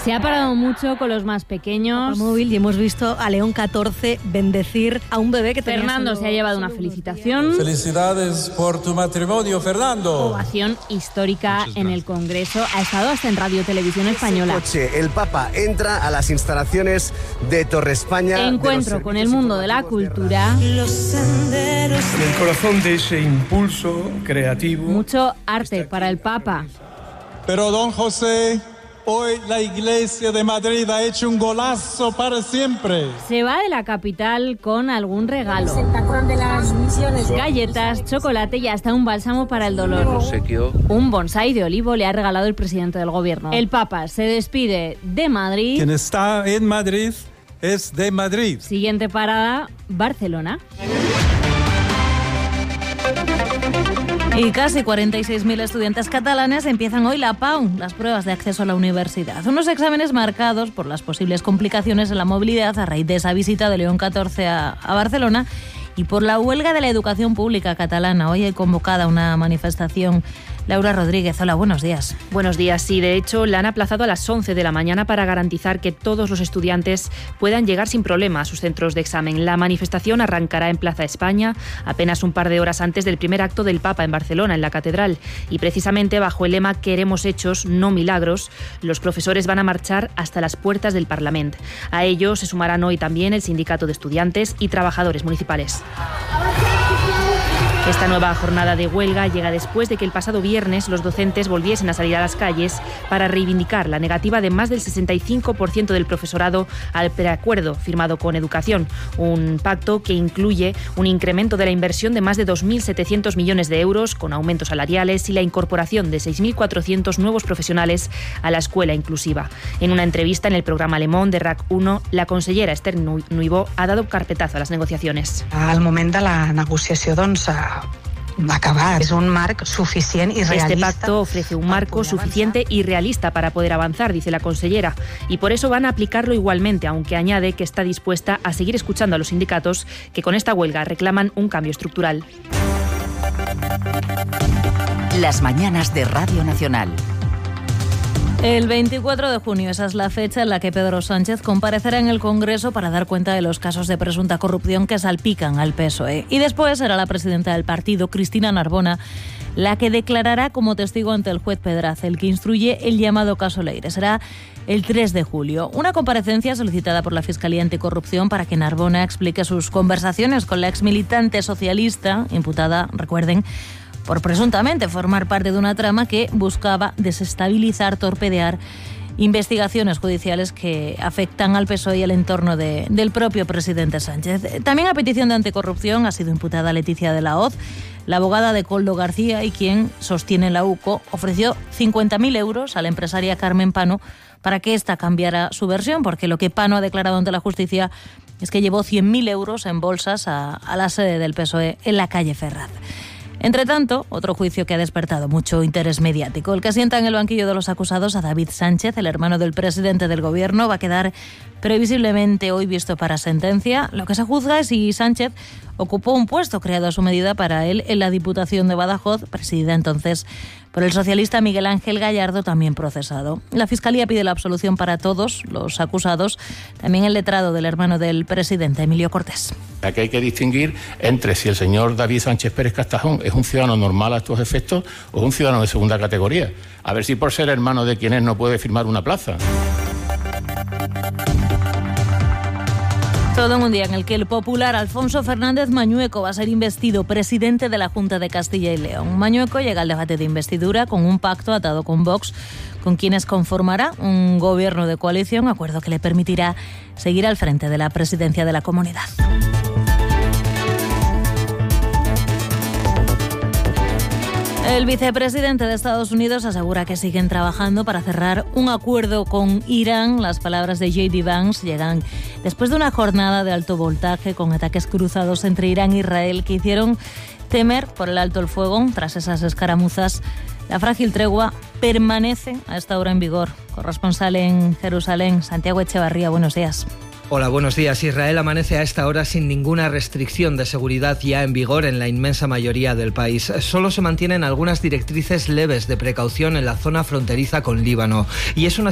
Se ha parado mucho con los más pequeños. Móvil, y hemos visto a León XIV bendecir a un bebé que tenía. Fernando se ha llevado una felicitación. Felicidades por tu matrimonio, Fernando. Ovación histórica en el Congreso. Ha estado hasta en Radio Televisión Española. El Papa entra a las instalaciones de Torre España. Encuentro con el mundo de la cultura. Los senderos. En el corazón de ese impulso creativo. Mucho arte para el Papa. Pero don José, hoy la Iglesia de Madrid ha hecho un golazo para siempre. Se va de la capital con algún regalo. Galletas, chocolate y hasta un bálsamo para el dolor. Un bonsái de olivo le ha regalado el presidente del gobierno. El Papa se despide de Madrid. Quien está en Madrid es de Madrid. Siguiente parada, Barcelona. Y casi 46.000 estudiantes catalanes empiezan hoy la PAU, las pruebas de acceso a la universidad. Unos exámenes marcados por las posibles complicaciones en la movilidad a raíz de esa visita de León XIV a Barcelona y por la huelga de la educación pública catalana. Hoy hay convocada una manifestación. Laura Rodríguez, hola, buenos días. Buenos días, sí, de hecho la han aplazado a las 11 de la mañana para garantizar que todos los estudiantes puedan llegar sin problema a sus centros de examen. La manifestación arrancará en Plaza España apenas un par de horas antes del primer acto del Papa en Barcelona, en la Catedral. Y precisamente bajo el lema "Queremos hechos, no milagros", los profesores van a marchar hasta las puertas del Parlamento. A ello se sumarán hoy también el Sindicato de Estudiantes y Trabajadores Municipales. Esta nueva jornada de huelga llega después de que el pasado viernes los docentes volviesen a salir a las calles para reivindicar la negativa de más del 65% del profesorado al preacuerdo firmado con Educación, un pacto que incluye un incremento de la inversión de más de 2.700 millones de euros con aumentos salariales y la incorporación de 6.400 nuevos profesionales a la escuela inclusiva. En una entrevista en el programa Le Monde de RAC 1, la consellera Esther Nuibó ha dado carpetazo a las negociaciones. Al moment de la negociació, doncs, va acabar. Es un marc suficient y realista. Este pacto ofrece un marco suficiente y realista para poder avanzar, dice la consellera, y por eso van a aplicarlo igualmente, aunque añade que está dispuesta a seguir escuchando a los sindicatos que con esta huelga reclaman un cambio estructural. Las mañanas de Radio Nacional. El 24 de junio, esa es la fecha en la que Pedro Sánchez comparecerá en el Congreso para dar cuenta de los casos de presunta corrupción que salpican al PSOE. Y después será la presidenta del partido, Cristina Narbona, la que declarará como testigo ante el juez Pedraza, el que instruye el llamado caso Leire. Será el 3 de julio. Una comparecencia solicitada por la Fiscalía Anticorrupción para que Narbona explique sus conversaciones con la exmilitante socialista, imputada, recuerden, por presuntamente formar parte de una trama que buscaba desestabilizar, torpedear investigaciones judiciales que afectan al PSOE y al entorno del propio presidente Sánchez. También a petición de anticorrupción ha sido imputada Leticia de la Hoz, la abogada de Koldo García y quien sostiene la UCO, ofreció 50.000 euros a la empresaria Carmen Pano para que ésta cambiara su versión, porque lo que Pano ha declarado ante la justicia es que llevó 100.000 euros en bolsas a la sede del PSOE en la calle Ferraz. Entre tanto, otro juicio que ha despertado mucho interés mediático. El que sienta en el banquillo de los acusados a David Sánchez, el hermano del presidente del gobierno, va a quedar previsiblemente hoy visto para sentencia. Lo que se juzga es si Sánchez ocupó un puesto creado a su medida para él en la Diputación de Badajoz, presidida entonces por el socialista Miguel Ángel Gallardo, también procesado. La Fiscalía pide la absolución para todos los acusados, también el letrado del hermano del presidente, Emilio Cortés. Aquí hay que distinguir entre si el señor David Sánchez Pérez Castajón es un ciudadano normal a estos efectos o es un ciudadano de segunda categoría. A ver si por ser hermano de quien es no puede firmar una plaza. Todo en un día en el que el popular Alfonso Fernández Mañueco va a ser investido presidente de la Junta de Castilla y León. Mañueco llega al debate de investidura con un pacto atado con Vox, con quienes conformará un gobierno de coalición, acuerdo que le permitirá seguir al frente de la presidencia de la comunidad. El vicepresidente de Estados Unidos asegura que siguen trabajando para cerrar un acuerdo con Irán. Las palabras de J.D. Vance llegan después de una jornada de alto voltaje con ataques cruzados entre Irán e Israel que hicieron temer por el alto el fuego. Tras esas escaramuzas, la frágil tregua permanece a esta hora en vigor. Corresponsal en Jerusalén, Santiago Echevarría, buenos días. Hola, buenos días. Israel amanece a esta hora sin ninguna restricción de seguridad ya en vigor en la inmensa mayoría del país. Solo se mantienen algunas directrices leves de precaución en la zona fronteriza con Líbano. Y es una